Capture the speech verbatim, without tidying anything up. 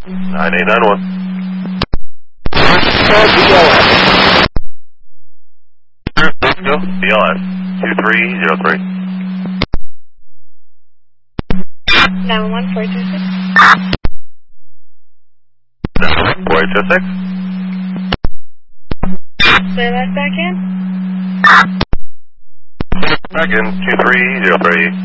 nine eight nine one. Let's go. B L S two three zero three. nine one one, four two six. four eight two six. Say that back in. Back in two three zero three.